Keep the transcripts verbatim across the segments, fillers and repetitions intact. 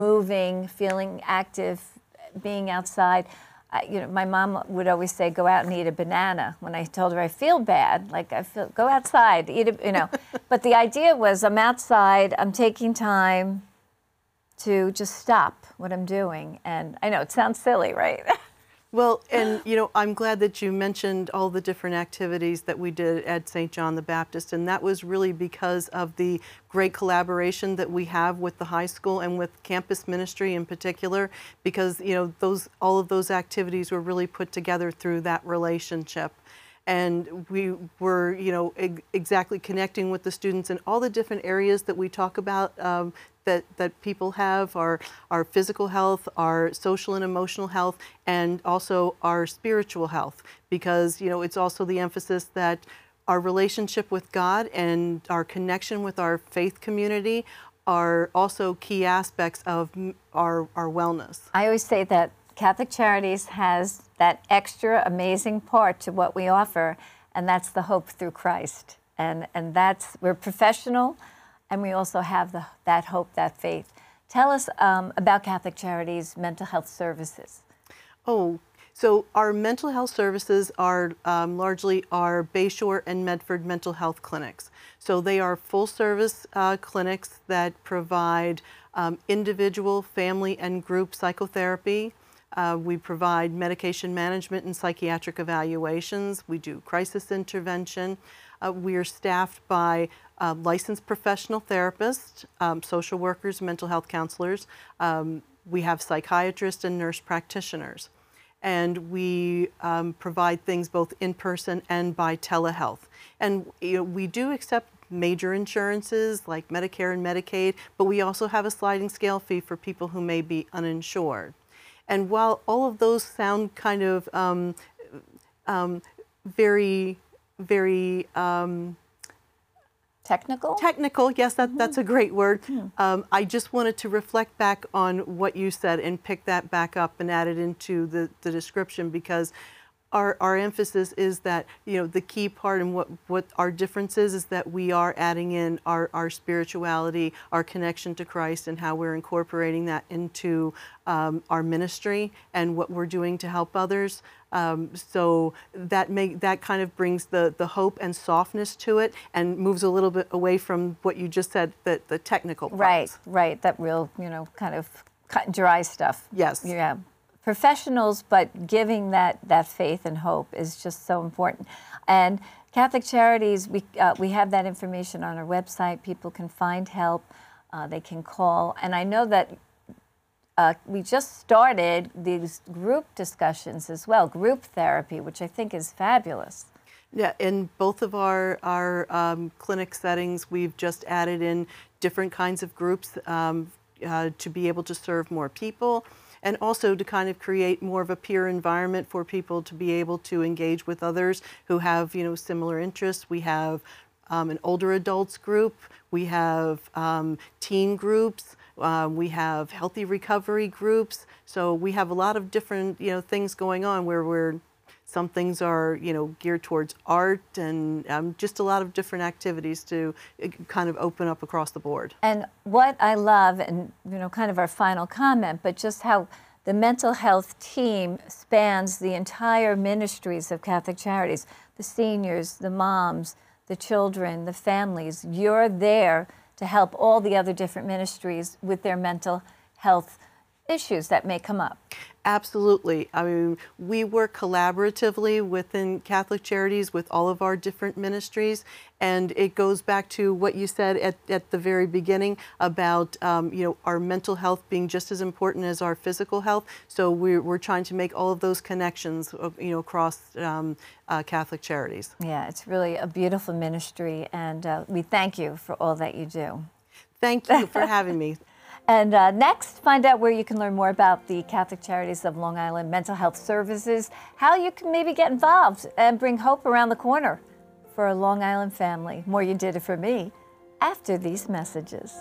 moving, feeling active, being outside. I, you know, my mom would always say, go out and eat a banana. When I told her I feel bad, like I feel, go outside, eat a, you know. But the idea was I'm outside, I'm taking time to just stop what I'm doing. And I know it sounds silly, right? Well, and you know, I'm glad that you mentioned all the different activities that we did at Saint John the Baptist, and that was really because of the great collaboration that we have with the high school and with campus ministry in particular, because you know, those all of those activities were really put together through that relationship. And we were, you know, eg exactly connecting with the students in all the different areas that we talk about um, that, that people have, our, our physical health, our social and emotional health, and also our spiritual health. Because, you know, it's also the emphasis that our relationship with God and our connection with our faith community are also key aspects of our, our wellness. I always say that Catholic Charities has that extra amazing part to what we offer, and that's the hope through Christ. And, and that's, we're professional, and we also have the, that hope, that faith. Tell us um, about Catholic Charities mental health services. Oh, so our mental health services are um, largely our Bayshore and Medford mental health clinics. So they are full service uh, clinics that provide um, individual, family, and group psychotherapy. Uh, we provide medication management and psychiatric evaluations. We do crisis intervention. Uh, we are staffed by uh, licensed professional therapists, um, social workers, mental health counselors. Um, we have psychiatrists and nurse practitioners. And we um, provide things both in person and by telehealth. And you know, we do accept major insurances like Medicare and Medicaid, but we also have a sliding scale fee for people who may be uninsured. And while all of those sound kind of um, um, very, very um, technical? Technical, yes, that, mm-hmm. that's a great word. Mm-hmm. um, I just wanted to reflect back on what you said and pick that back up and add it into the, the description, because Our, our emphasis is that, you know, the key part and what, what our difference is, is that we are adding in our, our spirituality, our connection to Christ, and how we're incorporating that into um, our ministry and what we're doing to help others. Um, so that make, that kind of brings the, the hope and softness to it and moves a little bit away from what you just said, the, the technical parts. Right, right, that real, you know, kind of cut and dry stuff. Yes. Yeah. Professionals, but giving that, that faith and hope is just so important. And Catholic Charities, we, uh, we have that information on our website. People can find help, uh, they can call. And I know that uh, we just started these group discussions as well, group therapy, which I think is fabulous. Yeah, in both of our, our um, clinic settings, we've just added in different kinds of groups um, uh, to be able to serve more people, and also to kind of create more of a peer environment for people to be able to engage with others who have, you know, similar interests. We have um, an older adults group, we have um, teen groups, uh, we have healthy recovery groups. So we have a lot of different, you know, things going on where we're, some things are, you know, geared towards art, and um, just a lot of different activities to kind of open up across the board. And what I love, and you know, kind of our final comment, but just how the mental health team spans the entire ministries of Catholic Charities, the seniors, the moms, the children, the families. You're there to help all the other different ministries with their mental health issues that may come up. Absolutely. I mean, we work collaboratively within Catholic Charities with all of our different ministries, and it goes back to what you said at, at the very beginning about um, you know, our mental health being just as important as our physical health. So we're, we're trying to make all of those connections, you know, across um, uh, Catholic Charities. Yeah, it's really a beautiful ministry, and uh, we thank you for all that you do. Thank you for having me. And uh, next, find out where you can learn more about the Catholic Charities of Long Island Mental Health Services, how you can maybe get involved and bring hope around the corner for a Long Island family. More You Did It For Me after these messages.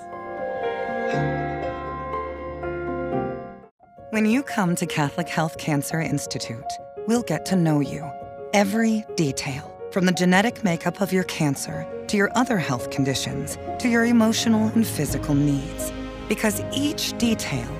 When you come to Catholic Health Cancer Institute, we'll get to know you. Every detail, from the genetic makeup of your cancer to your other health conditions to your emotional and physical needs. Because each detail